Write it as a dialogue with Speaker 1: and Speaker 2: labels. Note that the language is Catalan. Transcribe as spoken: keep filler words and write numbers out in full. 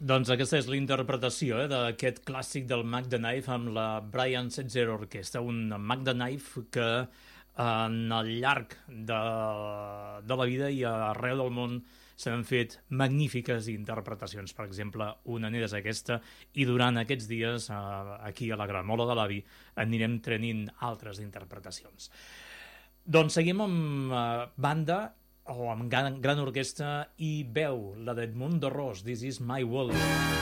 Speaker 1: Doncs aquesta és la interpretació eh, d'aquest clàssic del Mac the Knife amb la Brian Setzer Orquestra, un Mac the Knife que en el llarg de, de la vida i arreu del món s'han fet magnífiques interpretacions. Per exemple, una n'és aquesta, i durant aquests dies, eh, aquí a la Gramola de l'Avi, anirem tenint altres interpretacions. Doncs seguim amb eh, banda, o amb gran, gran orquestra i veu, la d'Edmundo Ros, This is my world.